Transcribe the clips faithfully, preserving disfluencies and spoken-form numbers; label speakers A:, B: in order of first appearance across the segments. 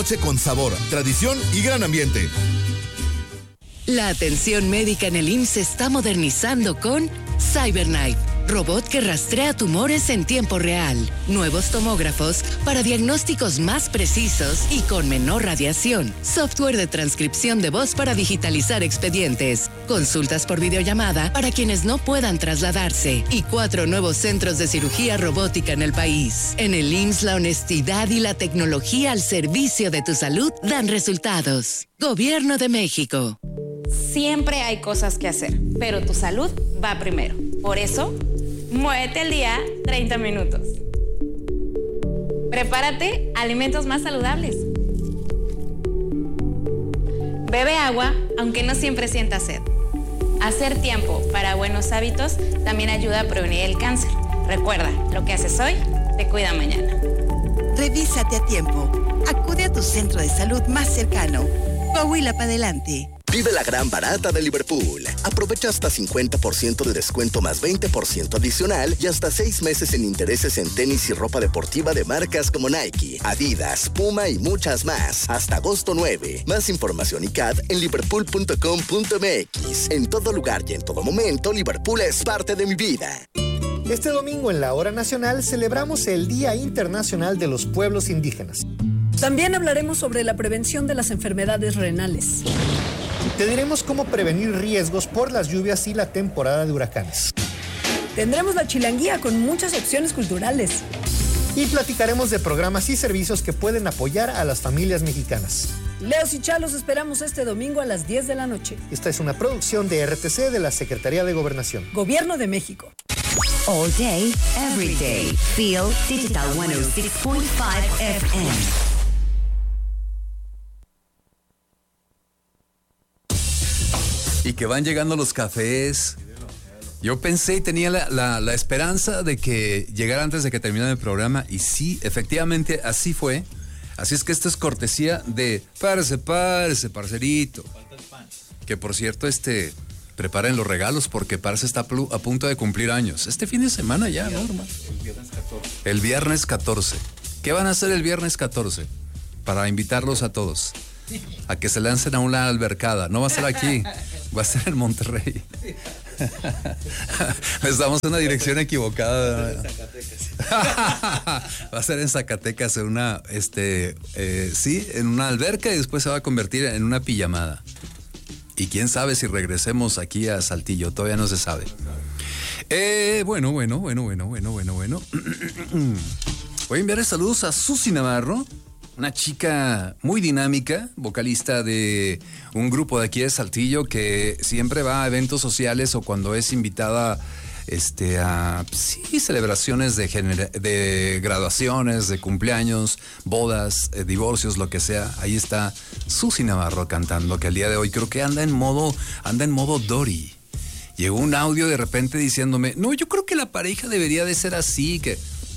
A: Con sabor, tradición y gran ambiente.
B: La atención médica en el I M S S se está modernizando con CyberKnife, robot que rastrea tumores en tiempo real. Nuevos tomógrafos para diagnósticos más precisos y con menor radiación. Software de transcripción de voz para digitalizar expedientes. Consultas por videollamada para quienes no puedan trasladarse. Y cuatro nuevos centros de cirugía robótica en el país. En el I M S S la honestidad y la tecnología al servicio de tu salud dan resultados. Gobierno de México.
C: Siempre hay cosas que hacer, pero tu salud va primero. Por eso, muévete al día treinta minutos. Prepárate alimentos más saludables. Bebe agua, aunque no siempre sientas sed. Hacer tiempo para buenos hábitos también ayuda a prevenir el cáncer. Recuerda, lo que haces hoy te cuida mañana.
D: Revísate a tiempo. Acude a tu centro de salud más cercano. Coahuila para adelante.
E: Vive la gran barata de Liverpool. Aprovecha hasta cincuenta por ciento de descuento más veinte por ciento adicional y hasta seis meses en intereses en tenis y ropa deportiva de marcas como Nike, Adidas, Puma y muchas más. Hasta agosto nueve. Más información y C A D en liverpool punto com punto m x. En todo lugar y en todo momento, Liverpool es parte de mi vida.
F: Este domingo en la Hora Nacional celebramos el Día Internacional de los Pueblos Indígenas.
G: También hablaremos sobre la prevención de las enfermedades renales.
F: Te diremos cómo prevenir riesgos por las lluvias y la temporada de huracanes.
G: Tendremos la chilanguía con muchas opciones culturales.
F: Y platicaremos de programas y servicios que pueden apoyar a las familias mexicanas.
G: Leos y Chalos esperamos este domingo a las diez de la noche.
F: Esta es una producción de R T C de la Secretaría de Gobernación.
G: Gobierno de México.
H: All day, every day. Feel Digital ciento seis punto cinco F M.
I: Y que van llegando los cafés. Yo pensé y tenía la, la, la esperanza de que llegara antes de que terminara el programa. Y sí, efectivamente, así fue. Así es que esto es cortesía de Párese, párese, parcerito. Que por cierto, este, preparen los regalos porque Parce está a punto de cumplir años. Este fin de semana ya, ¿no, hermano?
J: El viernes catorce.
I: El viernes catorce. ¿Qué van a hacer el viernes catorce? Para invitarlos a todos. A que se lancen a una albercada. No va a ser aquí, va a ser en Monterrey. Les damos una dirección equivocada. Va a ser en Zacatecas, en una, este, eh, sí, en una alberca y después se va a convertir en una pijamada. Y quién sabe si regresemos aquí a Saltillo, todavía no se sabe. Eh, bueno, bueno, bueno, bueno, bueno, bueno, bueno. Voy a enviar saludos a Susi Navarro. Una chica muy dinámica, vocalista de un grupo de aquí de Saltillo que siempre va a eventos sociales o cuando es invitada este, a sí, celebraciones de, gener- de graduaciones, de cumpleaños, bodas, eh, divorcios, lo que sea. Ahí está Susi Navarro cantando, que al día de hoy creo que anda en modo, anda en modo Dory. Llegó un audio de repente diciéndome, no, yo creo que la pareja debería de ser así, que...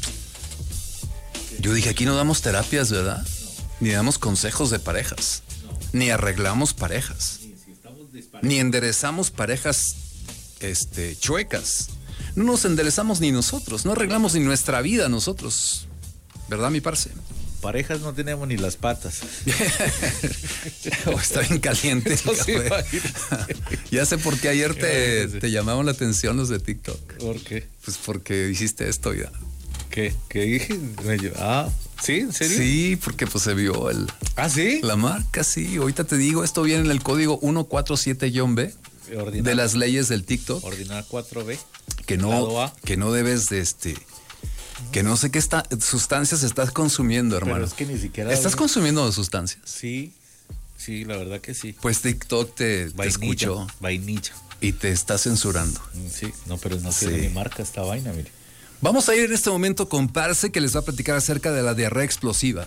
I: Yo dije, aquí no damos terapias, ¿verdad? Ni damos consejos de parejas. No. Ni arreglamos parejas. Sí, si estamos ni enderezamos parejas este, chuecas. No nos enderezamos ni nosotros. No arreglamos ni nuestra vida nosotros. ¿Verdad, mi parce?
J: Parejas no tenemos ni las patas.
I: Oh, está bien caliente. Ya sé por qué ayer te, te llamaron la atención los de TikTok.
J: ¿Por qué?
I: Pues porque hiciste esto ya.
J: ¿Qué? ¿Qué dije? Ah, ¿sí? ¿En serio?
I: Sí, porque pues se vio el...
J: ¿Ah, sí?
I: La marca, sí. Ahorita te digo, esto viene en el código ciento cuarenta y siete B Ordinal, de las leyes del TikTok.
J: Ordinal cuatro B.
I: Que no, que no debes de este... Que no sé qué esta, sustancias estás consumiendo, hermano.
J: Pero es que ni siquiera...
I: ¿Estás consumiendo sustancias?
J: Sí, sí, la verdad que sí.
I: Pues TikTok te, te escuchó.
J: Vainilla.
I: Y te está censurando.
J: Sí, no, pero no tiene sí. ni marca esta vaina, mire.
I: Vamos a ir en este momento con Parce, que les va a platicar acerca de la diarrea explosiva.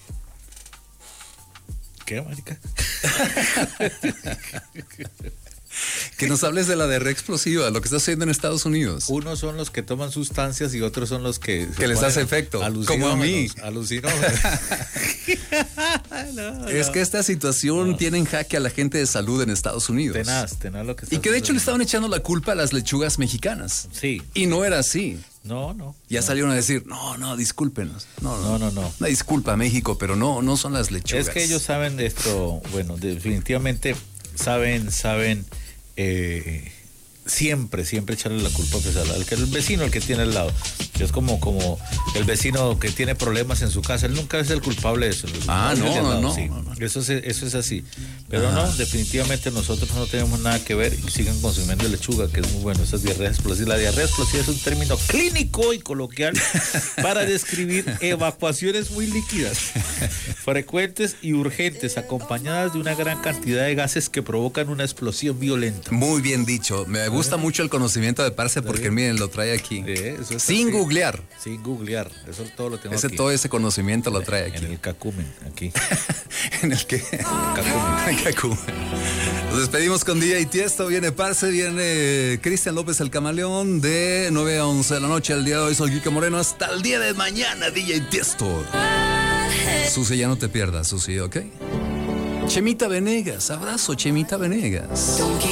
J: ¿Qué, marica?
I: Que nos hables de la diarrea explosiva, lo que está sucediendo en Estados Unidos.
J: Unos son los que toman sustancias y otros son los que...
I: Que les hace efecto, como a mí.
J: Alucinógenos. no,
I: es
J: no.
I: que esta situación
J: No.
I: tiene en jaque a la gente de salud en Estados Unidos.
J: Tenaz, tenaz lo que está
I: Y que de hecho le
J: sucediendo.
I: estaban echando la culpa a las lechugas mexicanas.
J: Sí.
I: Y no era así.
J: No, no.
I: Ya
J: no.
I: salieron a decir, no, no, discúlpenos. No,
J: No, no, no.
I: Una disculpa a México, pero no, no son las lechugas.
J: Es que ellos saben de esto, bueno, definitivamente saben, saben, eh, siempre, siempre echarle la culpa pues, al, al que el vecino, el que tiene al lado. Es como, como el vecino que tiene problemas en su casa, él nunca es el culpable de eso.
I: Ah,
J: El
I: no,
J: de al lado,
I: no,
J: sí.
I: no, no.
J: Eso es, eso es así. Pero
I: Ah.
J: no, definitivamente nosotros no tenemos nada que ver y siguen consumiendo lechuga, que es muy bueno. Esas diarreas explosivas. La diarrea explosiva es un término clínico y coloquial para describir evacuaciones muy líquidas, frecuentes y urgentes, acompañadas de una gran cantidad de gases que provocan una explosión violenta.
I: Muy bien dicho. Me gusta mucho el conocimiento de Parce porque miren, lo trae aquí.
J: Eh, eso es
I: Sin
J: así.
I: googlear.
J: Sin googlear. Eso todo lo tengo
I: Ese,
J: aquí.
I: todo ese conocimiento lo trae
J: En
I: aquí.
J: el cacumen, aquí.
I: En el que.
J: Cacumen.
I: Cacumen. Nos despedimos con D J Tiesto. Viene Parce, viene Cristian López el Camaleón de nueve a once de la noche. El día de hoy soy Quique Moreno. Hasta el día de mañana, D J Tiesto. Susi, ya no te pierdas, Susi, ¿ok? Chemita Venegas. Abrazo, Chemita Venegas.